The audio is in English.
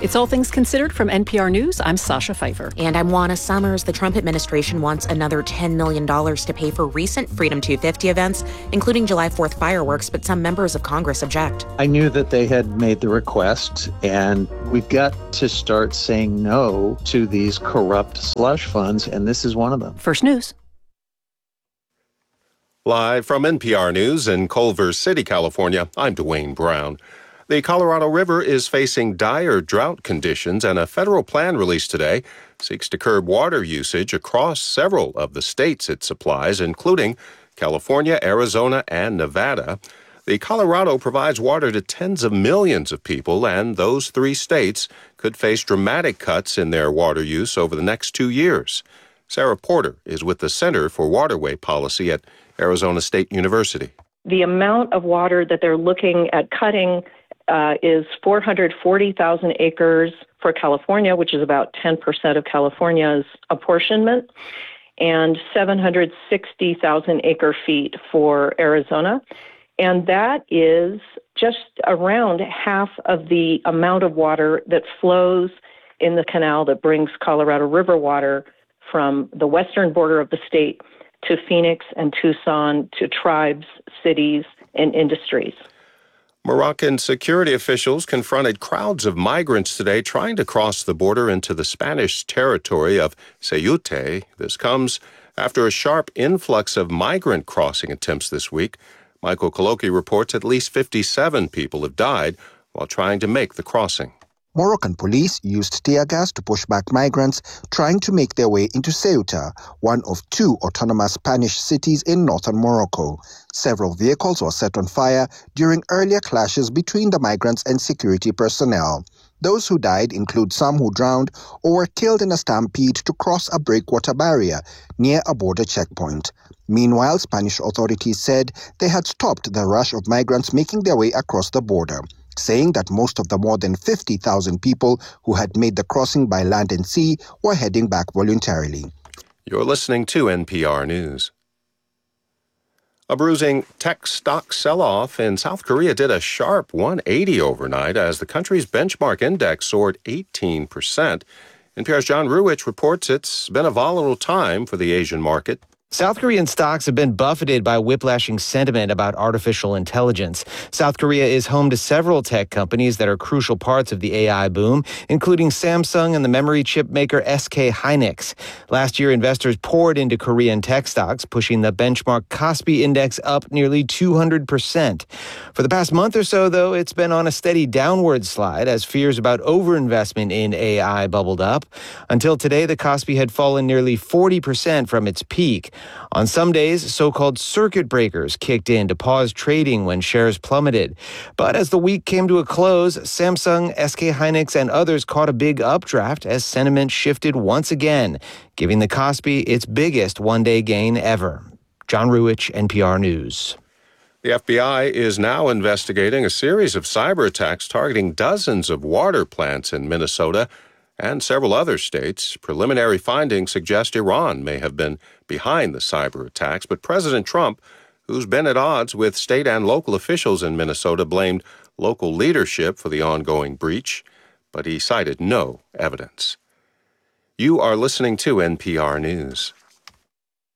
It's All Things Considered from NPR News. I'm Sasha Pfeiffer. And I'm Juana Summers. The Trump administration wants another $10 million to pay for recent Freedom 250 events, including July 4th fireworks, but some members of Congress object. I knew that they had made the request, and we've got to start saying no to these corrupt slush funds, and this is one of them. First News. Live from NPR News in Culver City, California, I'm Dwayne Brown. The Colorado River is facing dire drought conditions, and a federal plan released today seeks to curb water usage across several of the states it supplies, including California, Arizona, and Nevada. The Colorado provides water to tens of millions of people, and those three states could face dramatic cuts in their water use over the next 2 years. Sarah Porter is with the Center for Waterway Policy at Arizona State University. The amount of water that they're looking at cutting is 440,000 acres for California, which is about 10% of California's apportionment, and 760,000 acre feet for Arizona. And that is just around half of the amount of water that flows in the canal that brings Colorado River water from the western border of the state to Phoenix and Tucson, to tribes, cities, and industries. Moroccan security officials confronted crowds of migrants today trying to cross the border into the Spanish territory of Ceuta. This comes after a sharp influx of migrant crossing attempts this week. Michael Coloki reports at least 57 people have died while trying to make the crossing. Moroccan police used tear gas to push back migrants trying to make their way into Ceuta, one of two autonomous Spanish cities in northern Morocco. Several vehicles were set on fire during earlier clashes between the migrants and security personnel. Those who died include some who drowned or were killed in a stampede to cross a breakwater barrier near a border checkpoint. Meanwhile, Spanish authorities said they had stopped the rush of migrants making their way across the border, saying that most of the more than 50,000 people who had made the crossing by land and sea were heading back voluntarily. You're listening to NPR News. A bruising tech stock sell-off in South Korea did a sharp 180 overnight as the country's benchmark index soared 18%. NPR's John Ruwitch reports it's been a volatile time for the Asian market. South Korean stocks have been buffeted by whiplashing sentiment about artificial intelligence. South Korea is home to several tech companies that are crucial parts of the AI boom, including Samsung and the memory chip maker SK Hynix. Last year, investors poured into Korean tech stocks, pushing the benchmark Kospi index up nearly 200%. For the past month or so, though, it's been on a steady downward slide as fears about overinvestment in AI bubbled up. Until today, the Kospi had fallen nearly 40% from its peak. On some days, so-called circuit breakers kicked in to pause trading when shares plummeted. But as the week came to a close, Samsung, SK Hynix, and others caught a big updraft as sentiment shifted once again, giving the Kospi its biggest one-day gain ever. John Ruwitch, NPR News. The FBI is now investigating a series of cyber attacks targeting dozens of water plants in Minnesota and several other states. Preliminary findings suggest Iran may have been behind the cyber attacks, but President Trump, who's been at odds with state and local officials in Minnesota, blamed local leadership for the ongoing breach, but he cited no evidence. You are listening to NPR News.